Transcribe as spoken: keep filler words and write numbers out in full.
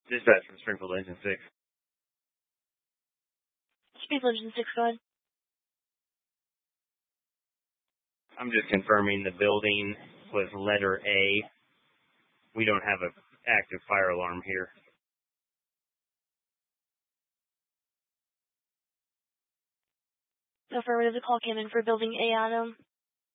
Dispatch from Springfield Engine six. Springfield Engine six, go ahead. I'm just confirming the building was letter A. We don't have an active fire alarm here. Affirmative, the call came in for building A, Adam.